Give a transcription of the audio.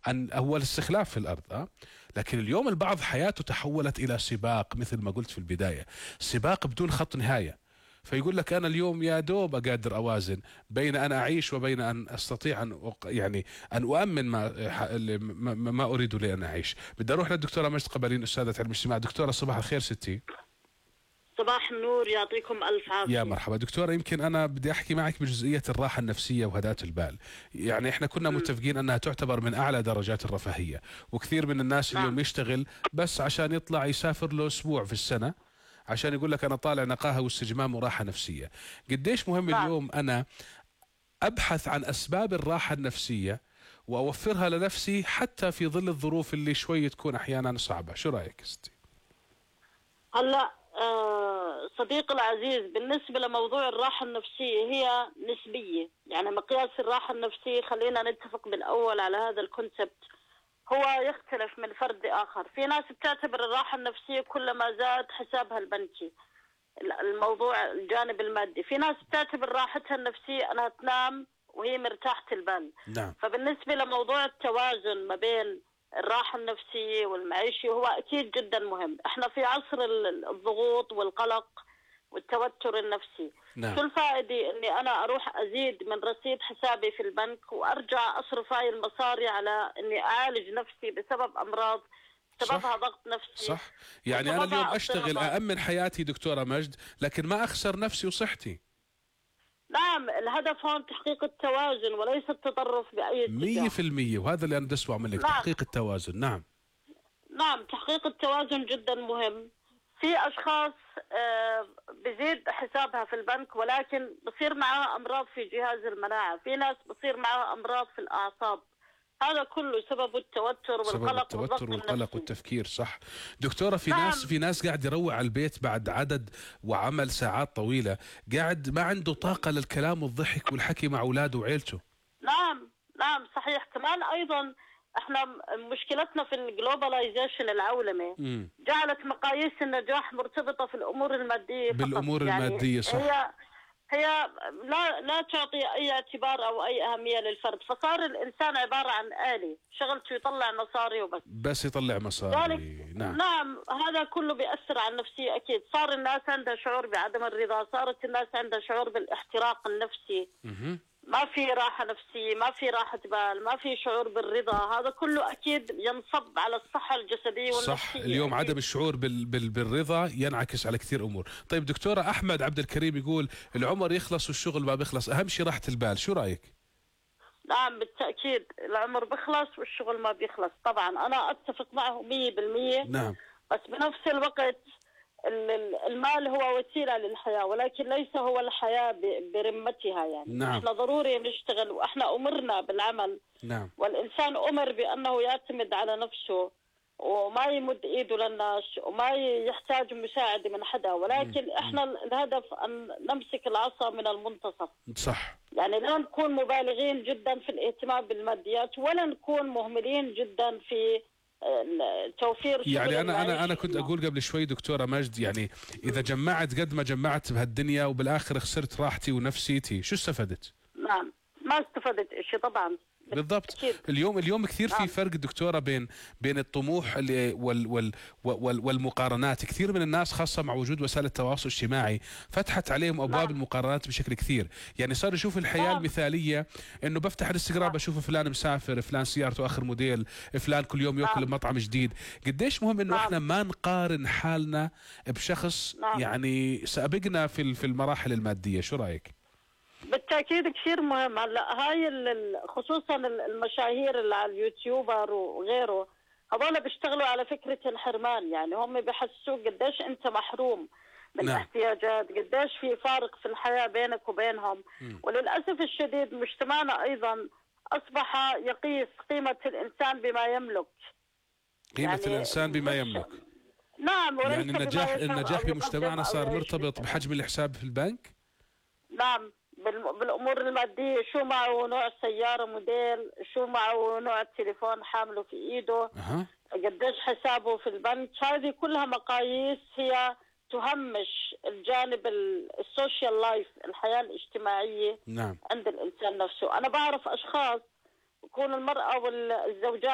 أن هو الاستخلاف في الأرض. لكن اليوم البعض حياته تحولت إلى سباق، مثل ما قلت في البداية، سباق بدون خط نهاية. فيقول لك أنا اليوم يا دوب أقدر أوازن بين أن أعيش وبين أن أستطيع أن يعني أن أؤمن ما أريد لأن أعيش. بدي أروح للدكتورة مجد قبلين، أستاذة علم الاجتماع. دكتورة صباح الخير ستي. صباح النور، يعطيكم ألف عافية. يا مرحبا دكتورة. يمكن أنا بدي أحكي معك بجزئية الراحة النفسية وهداء البال. يعني إحنا كنا متفقين أنها تعتبر من أعلى درجات الرفاهية، وكثير من الناس اليوم يشتغل بس عشان يطلع يسافر له أسبوع في السنة عشان يقول لك أنا طالع نقاهة واستجمام وراحة نفسية. قديش مهم اليوم أنا أبحث عن أسباب الراحة النفسية وأوفرها لنفسي حتى في ظل الظروف اللي شوي تكون أحيانا صعبة. شو رأيك ستي؟ هلا صديقي العزيز، بالنسبة لموضوع الراحة النفسية هي نسبية. يعني مقياس الراحة النفسية، خلينا نتفق بالأول على هذا الكونسبت، هو يختلف من فرد آخر. في ناس بتعتبر الراحة النفسية كلما زاد حسابها البنكي، الموضوع الجانب المادي. في ناس بتعتبر راحتها النفسية أنها تنام وهي مرتاحة البال. نعم. فبالنسبة لموضوع التوازن ما بين الراحة النفسية والمعيشة هو أكيد جدا مهم. احنا في عصر الضغوط والقلق والتوتر النفسي. نعم. شو الفائدة اني انا اروح ازيد من رصيد حسابي في البنك وارجع اصرف هاي المصاري على اني اعالج نفسي بسبب امراض سببها ضغط نفسي. صح. يعني انا اليوم اشتغل أأمن حياتي دكتورة مجد، لكن ما اخسر نفسي وصحتي. نعم، الهدف هون تحقيق التوازن وليس التطرف بأي اتجاه. 100%، وهذا اللي أنا بدي أسمعه منك. نعم. تحقيق التوازن. نعم. نعم، تحقيق التوازن جدا مهم. في أشخاص بزيد حسابها في البنك ولكن بصير معها أمراض في جهاز المناعة. في ناس بصير معها أمراض في الأعصاب. هذا كله سبب التوتر والقلق والقلق والتفكير. صح دكتورة. نعم. في ناس قاعد يروع على البيت بعد عدد وعمل ساعات طويلة، قاعد ما عنده طاقة للكلام والضحك والحكي مع أولاده وعيلته. نعم صحيح. كمان أيضا احنا مشكلتنا في الجلوباليزيشن العولمي جعلت مقاييس النجاح مرتبطة في الأمور المادية فقط. بالأمور المادية. صح. هي لا تعطي أي اعتبار أو أي أهمية للفرد. فصار الإنسان عبارة عن آلي شغلته يطلع مصاري وبس. بس يطلع مصاري. نعم هذا كله بيأثر على النفسية أكيد. صار الناس عندها شعور بعدم الرضا، صارت الناس عندها شعور بالاحتراق النفسي. ما في راحة نفسية، ما في راحة بال، ما في شعور بالرضا. هذا كله أكيد ينصب على الصحة الجسدية والنفسية. صح. اليوم أكيد. عدم الشعور بالرضا ينعكس على كثير أمور. طيب دكتورة، أحمد عبد الكريم يقول العمر يخلص والشغل ما بيخلص، أهم شيء راحة البال. شو رأيك؟ نعم بالتأكيد، العمر بيخلص والشغل ما بيخلص. طبعا أنا أتفق معه 100%. نعم. بس بنفس الوقت المال هو وسيلة للحياة ولكن ليس هو الحياة برمتها. يعني نعم. احنا ضروري نشتغل واحنا أمرنا بالعمل. نعم. والإنسان أمر بأنه يعتمد على نفسه وما يمد إيده للناس وما يحتاج مساعدة من حدا. ولكن احنا الهدف أن نمسك العصا من المنتصف. صح. يعني لا نكون مبالغين جدا في الاهتمام بالماديات ولا نكون مهملين جدا في توفير. يعني انا كنت اقول قبل شوي دكتورة مجد، يعني اذا جمعت قد ما جمعت بهالدنيا وبالاخر خسرت راحتي ونفسيتي، شو استفدت؟ نعم ما استفدت شيء طبعا. بالضبط. اليوم كثير في فرق دكتورة بين الطموح والمقارنات. كثير من الناس خاصة مع وجود وسائل التواصل الاجتماعي فتحت عليهم ابواب المقارنات بشكل كثير. يعني صار يشوف الحياة المثالية انه بفتح الانستغرام بشوف فلان مسافر، فلان سيارته اخر موديل، فلان كل يوم ياكل بمطعم جديد. قديش مهم انه احنا ما نقارن حالنا بشخص يعني سابقنا في المراحل المادية. شو رايك؟ بالتأكيد كثير مهم. هلا هاي خصوصا المشاهير اللي على اليوتيوبر وغيره، هذول بيشتغلوا على فكرة الحرمان. يعني هم بيحسوك قديش انت محروم من احتياجات، قديش في فارق في الحياة بينك وبينهم. وللأسف الشديد مجتمعنا أيضا أصبح يقيس قيمة الإنسان بما يملك. قيمة يعني الإنسان بما يملك. نعم. يعني النجاح بمجتمعنا صار مرتبط بحجم الحساب في البنك. نعم بالأمور المادية، شو معه نوع سيارة موديل، شو معه نوع التليفون حامله في إيده، قديش حسابه في البنك. هذه كلها مقاييس هي تهمش الجانب السوشيال لايف، الحياة الاجتماعية. نعم. عند الإنسان نفسه. أنا بعرف أشخاص يكون المرأة والزوجات